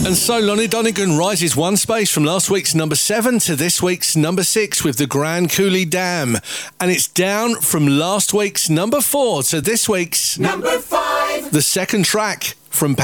And so Lonnie Donegan rises one space from last week's number 7 to this week's number 6 with the Grand Coulee Dam. And it's down from last week's number 4 to this week's number 5. The second track from